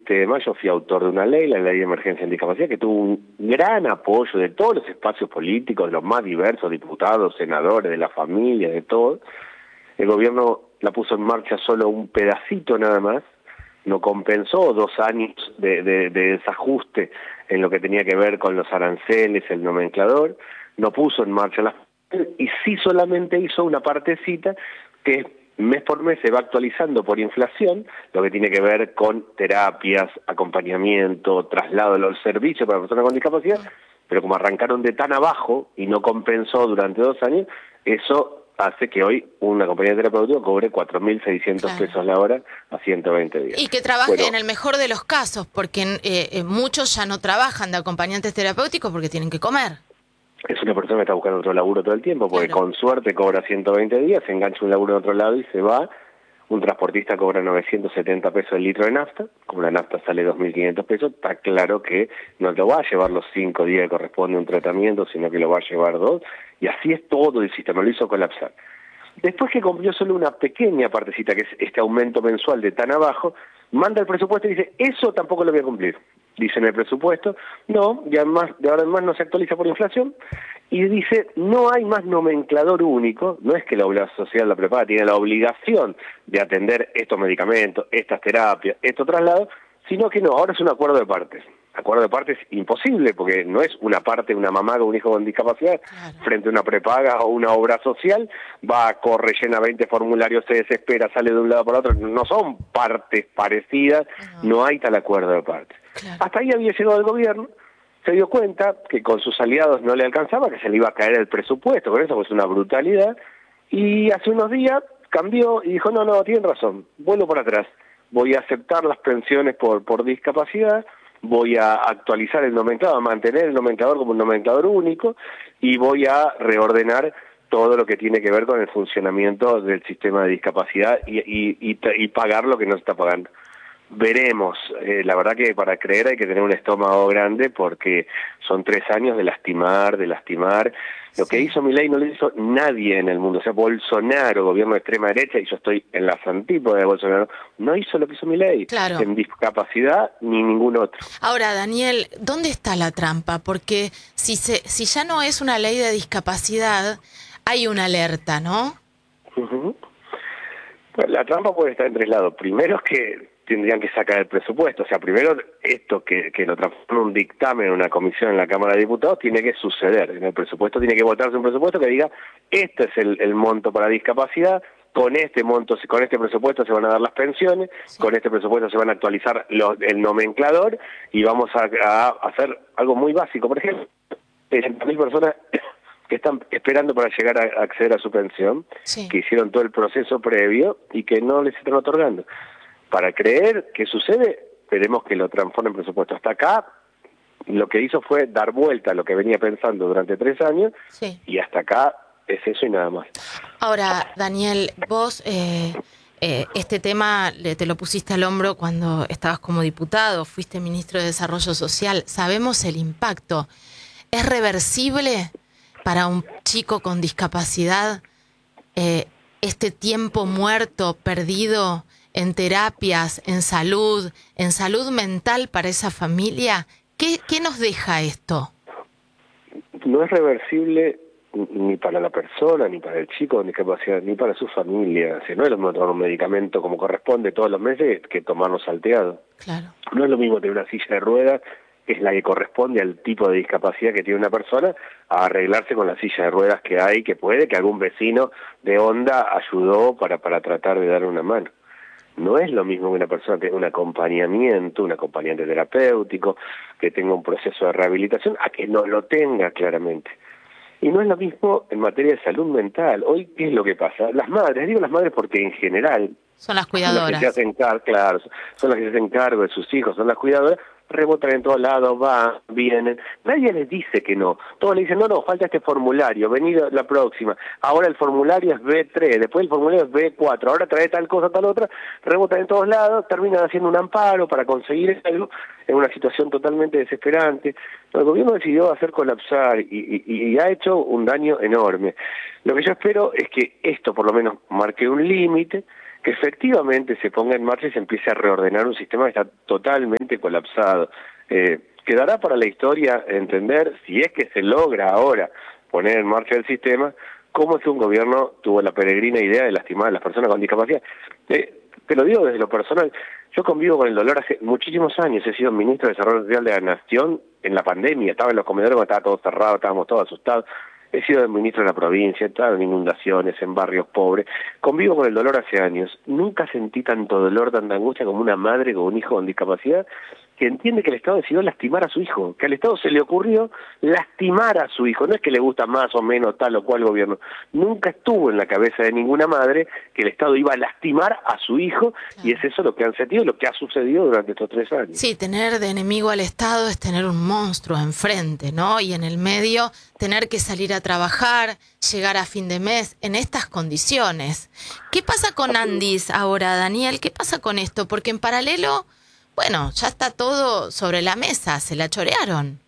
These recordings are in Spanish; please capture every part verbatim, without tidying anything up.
veinte de mayo fui autor de una ley, la Ley de Emergencia en Discapacidad, que tuvo un gran apoyo de todos los espacios políticos, de los más diversos, diputados, senadores, de la familia, de todo. El gobierno la puso en marcha solo un pedacito nada más, no compensó dos años de, de, de desajuste en lo que tenía que ver con los aranceles, el nomenclador, no puso en marcha las... y sí solamente hizo una partecita que mes por mes se va actualizando por inflación, lo que tiene que ver con terapias, acompañamiento, traslado de los servicios para personas con discapacidad, pero como arrancaron de tan abajo y no compensó durante dos años, eso hace que hoy una compañía terapéutica cobre cuatro mil seiscientos Claro. pesos la hora a ciento veinte días. Y que trabaje Bueno, en el mejor de los casos, porque eh, eh, muchos ya no trabajan de acompañantes terapéuticos porque tienen que comer. es una persona que está buscando otro laburo todo el tiempo, porque Claro. con suerte cobra ciento veinte días, se engancha un laburo en otro lado y se va. Un transportista cobra novecientos setenta pesos el litro de nafta, como la nafta sale dos mil quinientos pesos, está claro que no lo va a llevar los cinco días que corresponde a un tratamiento, sino que lo va a llevar dos, y así es todo el sistema, lo hizo colapsar. Después que cumplió solo una pequeña partecita, que es este aumento mensual de tan abajo, manda el presupuesto y dice, eso tampoco lo voy a cumplir. Dice en el presupuesto, no, y además, de ahora en más no se actualiza por inflación, y dice, no hay más nomenclador único, no es que la obra social la prepara, tiene la obligación de atender estos medicamentos, estas terapias, estos traslados, sino que no, ahora es un acuerdo de partes. Acuerdo de partes imposible, porque no es una parte, una mamá con un hijo con discapacidad, Claro. frente a una prepaga o una obra social, va, corre, llena veinte formularios, se desespera, sale de un lado para otro, no son partes parecidas, Uh-huh. no hay tal acuerdo de partes. Claro. Hasta ahí había llegado el gobierno, se dio cuenta que con sus aliados no le alcanzaba, que se le iba a caer el presupuesto, con eso pues una brutalidad, y hace unos días cambió y dijo, no, no, tienen razón, vuelvo para atrás, voy a aceptar las pensiones por, por discapacidad, voy a actualizar el nomenclador, a mantener el nomenclador como un nomenclador único, y voy a reordenar todo lo que tiene que ver con el funcionamiento del sistema de discapacidad y, y, y, y pagar lo que no se está pagando. Veremos, eh, la verdad que para creer hay que tener un estómago grande porque son tres años de lastimar, de lastimar. Lo Sí. que hizo Milei no lo hizo nadie en el mundo, o sea, Bolsonaro, gobierno de extrema derecha, y yo estoy en las antípodas de Bolsonaro, no hizo lo que hizo Milei, Claro. en discapacidad ni ningún otro. Ahora, Daniel, ¿dónde está la trampa? Porque si, se, si ya no es una ley de discapacidad, hay una alerta, ¿no? Uh-huh. Bueno, la trampa puede estar en tres lados. Primero es que tendrían que sacar el presupuesto. O sea, primero esto que, que lo transforma en un dictamen en una comisión en la Cámara de Diputados tiene que suceder. En el presupuesto tiene que votarse un presupuesto que diga, este es el, el monto para discapacidad, con este monto, con este presupuesto se van a dar las pensiones, sí. Con este presupuesto se van a actualizar los, el nomenclador y vamos a, a hacer algo muy básico. Por ejemplo, sesenta mil personas que están esperando para llegar a acceder a su pensión, sí. Que hicieron todo el proceso previo y que no les están otorgando. Para creer que sucede, esperemos que lo transforme en presupuesto. Hasta acá, lo que hizo fue dar vuelta a lo que venía pensando durante tres años, sí. Y hasta acá es eso y nada más. Ahora, Daniel, vos eh, eh, este tema te lo pusiste al hombro cuando estabas como diputado, fuiste ministro de Desarrollo Social. Sabemos el impacto. ¿Es reversible para un chico con discapacidad eh, este tiempo muerto, perdido en terapias, en salud, en salud mental para esa familia? ¿Qué, qué nos deja esto? No es reversible ni para la persona, ni para el chico con discapacidad, ni para su familia. O sea, no es lo mismo tomar un medicamento como corresponde todos los meses que tomarlo salteado. Claro. No es lo mismo tener una silla de ruedas, que es la que corresponde al tipo de discapacidad que tiene una persona, a arreglarse con la silla de ruedas que hay, que puede, que algún vecino de onda ayudó para, para tratar de darle una mano. No es lo mismo que una persona que tenga un acompañamiento, un acompañante terapéutico, que tenga un proceso de rehabilitación, a que no lo tenga claramente. Y no es lo mismo en materia de salud mental. Hoy, ¿qué es lo que pasa? Las madres, digo las madres porque en general... Son las cuidadoras. Son las que se hacen cargo, claro, son las que se hacen cargo de sus hijos, son las cuidadoras, rebotan en todos lados, van, vienen, nadie les dice que no, todos le dicen, no, no, falta este formulario, vení la próxima, ahora el formulario es B tres, después el formulario es B cuatro, ahora trae tal cosa, tal otra, rebotan en todos lados, terminan haciendo un amparo para conseguir algo, en una situación totalmente desesperante. El gobierno decidió hacer colapsar y, y, y ha hecho un daño enorme. Lo que yo espero es que esto por lo menos marque un límite, que efectivamente se ponga en marcha y se empiece a reordenar un sistema que está totalmente colapsado. Eh, quedará para la historia entender, si es que se logra ahora poner en marcha el sistema, cómo es que un gobierno tuvo la peregrina idea de lastimar a las personas con discapacidad. Eh, te lo digo desde lo personal, yo convivo con el dolor hace muchísimos años, he sido ministro de Desarrollo Social de la Nación en la pandemia, estaba en los comedores cuando estaba todo cerrado, estábamos todos asustados. He sido ministro de la provincia, he estado en inundaciones, en barrios pobres. Convivo con el dolor hace años. Nunca sentí tanto dolor, tanta angustia como una madre con un hijo con discapacidad que entiende que el Estado decidió lastimar a su hijo, que al Estado se le ocurrió lastimar a su hijo. No es que le gusta más o menos tal o cual gobierno. Nunca estuvo en la cabeza de ninguna madre que el Estado iba a lastimar a su hijo, claro. Y es eso lo que han sentido, lo que ha sucedido durante estos tres años. Sí, tener de enemigo al Estado es tener un monstruo enfrente, ¿no? Y en el medio tener que salir a trabajar, llegar a fin de mes en estas condiciones. ¿Qué pasa con Andis ahora, Daniel? ¿Qué pasa con esto? Porque en paralelo, bueno, ya está todo sobre la mesa, se la chorearon.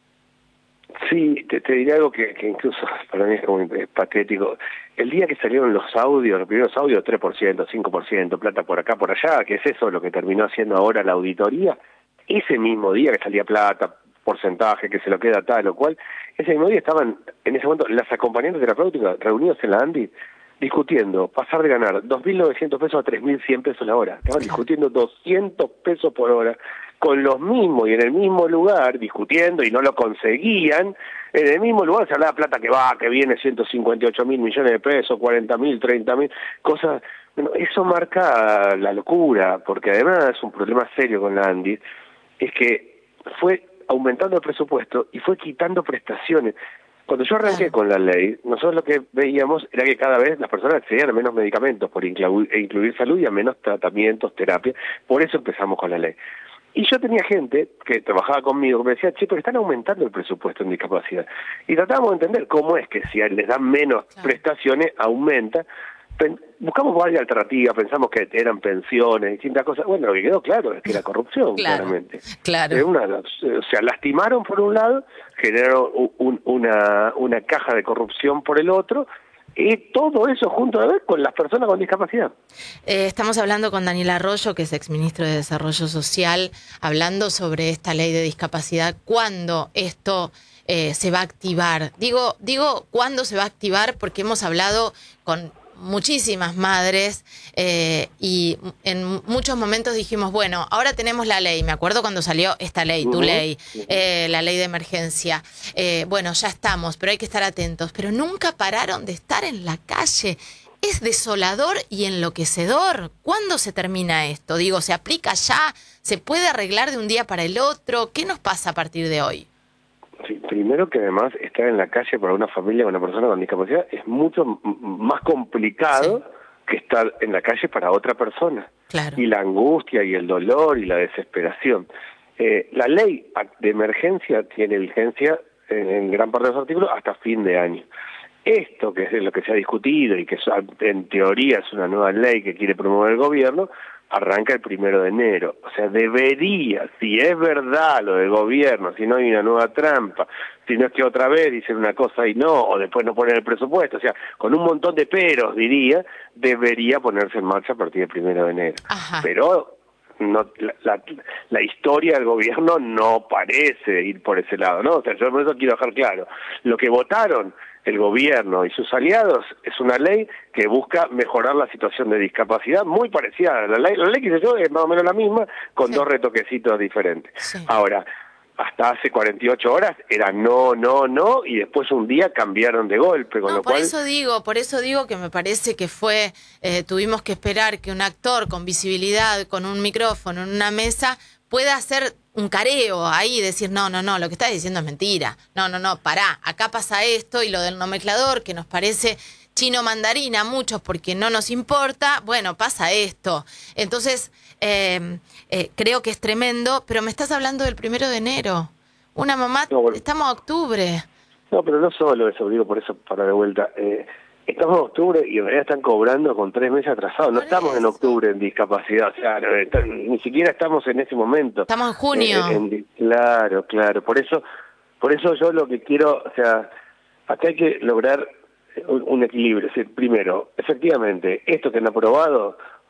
Sí, te, te diré algo que, que incluso para mí es como es patético. El día que salieron los audios, los primeros audios, tres por ciento, cinco por ciento, plata por acá, por allá, que es eso lo que terminó haciendo ahora la auditoría, ese mismo día que salía plata, porcentaje, que se lo queda tal o cual, ese mismo día estaban, en ese momento, las acompañantes terapéuticas reunidos en la ANDI, discutiendo pasar de ganar dos mil novecientos pesos a tres mil cien pesos la hora. Estaban discutiendo doscientos pesos por hora, con los mismos y en el mismo lugar, discutiendo y no lo conseguían. En el mismo lugar se hablaba plata que va, que viene, ciento cincuenta y ocho mil millones de pesos, cuarenta mil, treinta mil, cosas. Bueno, eso marca la locura, porque además un problema serio con la ANDI es que fue aumentando el presupuesto y fue quitando prestaciones. Cuando yo arranqué con la ley, nosotros lo que veíamos era que cada vez las personas accedían a menos medicamentos por incluir, incluir salud y a menos tratamientos, terapia. Por eso empezamos con la ley. Y yo tenía gente que trabajaba conmigo que me decía, che, pero están aumentando el presupuesto en discapacidad. Y tratábamos de entender cómo es que si les dan menos claro. prestaciones, aumenta. Buscamos varias alternativas, pensamos que eran pensiones, distintas cosas. Bueno, lo que quedó claro es que era corrupción, claro, claramente. Claro. Era una, o sea, lastimaron por un lado, generaron un, una, una caja de corrupción por el otro, y todo eso junto a ver con las personas con discapacidad. Eh, estamos hablando con Daniel Arroyo, que es exministro de Desarrollo Social, hablando sobre esta ley de discapacidad. ¿Cuándo esto eh, se va a activar? Digo, digo, ¿cuándo se va a activar? Porque hemos hablado con muchísimas madres eh, y en muchos momentos dijimos, bueno, ahora tenemos la ley. Me acuerdo cuando salió esta ley, tu uh-huh. ley, eh, la ley de emergencia. Eh, bueno, ya estamos, pero hay que estar atentos. Pero nunca pararon de estar en la calle. Es desolador y enloquecedor. ¿Cuándo se termina esto? Digo, ¿se aplica ya? ¿Se puede arreglar de un día para el otro? ¿Qué nos pasa a partir de hoy? Sí, primero que además estar en la calle para una familia con una persona con discapacidad es mucho más complicado sí. que estar en la calle para otra persona. Claro. Y la angustia y el dolor y la desesperación. Eh, la ley de emergencia tiene vigencia en, en gran parte de los artículos hasta fin de año. Esto, que es lo que se ha discutido y que en teoría es una nueva ley que quiere promover el gobierno, arranca el primero de enero. O sea, debería, si es verdad lo del gobierno, si no hay una nueva trampa, si no es que otra vez dicen una cosa y no, o después no ponen el presupuesto, o sea, con un montón de peros, diría, debería ponerse en marcha a partir del primero de enero. Ajá. Pero no, la, la, la historia del gobierno no parece ir por ese lado, ¿no? O sea, yo por eso quiero dejar claro, lo que votaron el gobierno y sus aliados es una ley que busca mejorar la situación de discapacidad, muy parecida a la ley, la ley que hice yo es más o menos la misma, con sí. dos retoquecitos diferentes. Sí. Ahora, hasta hace cuarenta y ocho horas era no, no, no, y después un día cambiaron de golpe, con no, lo por cual... eso digo, por eso digo que me parece que fue, eh, tuvimos que esperar que un actor con visibilidad, con un micrófono en una mesa, pueda hacer un careo ahí y decir, no, no, no, lo que estás diciendo es mentira. No, no, no, pará, acá pasa esto y lo del nomenclador que nos parece chino mandarín a muchos porque no nos importa, bueno, pasa esto. Entonces, eh, eh, creo que es tremendo, pero me estás hablando del primero de enero. Una mamá, no, bueno, estamos a octubre. No, pero no solo eso, digo, por eso para de vuelta. Eh, estamos en octubre y en realidad están cobrando con tres meses atrasados. No estamos en octubre en discapacidad, o sea, no, está, ni siquiera estamos en ese momento. Estamos en junio. Eh, en, claro, claro. Por eso, por eso yo lo que quiero, o sea, acá hay que lograr un, un equilibrio. Es decir, primero, efectivamente, esto que han aprobado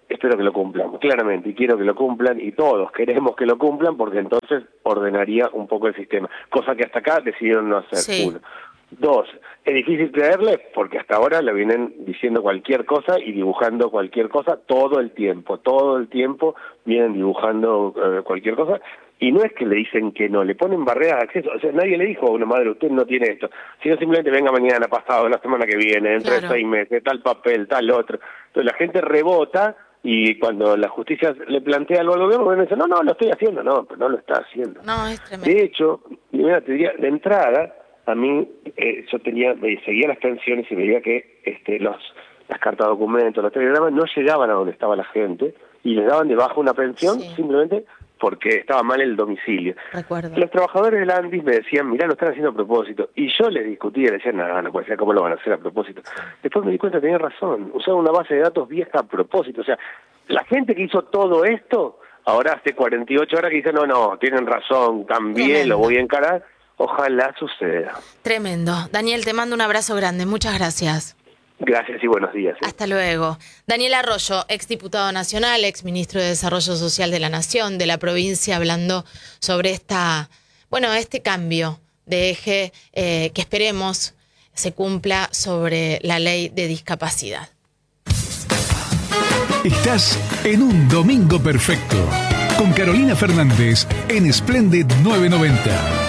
espero que lo cumplan, claramente, y quiero que lo cumplan, y todos queremos que lo cumplan, porque entonces ordenaría un poco el sistema, cosa que hasta acá decidieron no hacer. Sí. Uno. Dos, es difícil creerle porque hasta ahora le vienen diciendo cualquier cosa y dibujando cualquier cosa todo el tiempo, todo el tiempo vienen dibujando uh, cualquier cosa, y no es que le dicen que no, le ponen barreras de acceso, o sea, nadie le dijo a una madre, usted no tiene esto, sino simplemente venga mañana, pasado, la semana que viene, dentro Claro. de seis meses, tal papel, tal otro. Entonces la gente rebota, y cuando la justicia le plantea algo al gobierno, el gobierno dice, no, no, lo estoy haciendo, no, pero no lo está haciendo. No, es tremendo. De hecho, mira, te diría, de entrada, a mí, eh, yo tenía, me seguía las pensiones y veía que este, los, las cartas de documentos, los telegramas no llegaban a donde estaba la gente y les daban de baja una pensión Sí. simplemente porque estaba mal el domicilio. Recuerdo. Los trabajadores del Andis me decían, mirá, lo están haciendo a propósito. Y yo les discutía y decía, no, no puede ser, ¿cómo lo van a hacer a propósito? Después me di cuenta que tenía razón, usaban una base de datos vieja a propósito. O sea, la gente que hizo todo esto, ahora hace cuarenta y ocho horas que dice, no, no, tienen razón, cambié, Tremendo. lo voy a encarar. Ojalá suceda. Tremendo. Daniel, te mando un abrazo grande. Muchas gracias. Gracias y buenos días. ¿eh? Hasta luego. Daniel Arroyo, exdiputado nacional, exministro de Desarrollo Social de la Nación, de la provincia, hablando sobre esta, bueno, este cambio de eje eh, que esperemos se cumpla sobre la ley de discapacidad. Estás en un domingo perfecto con Carolina Fernández en Splendid novecientos noventa.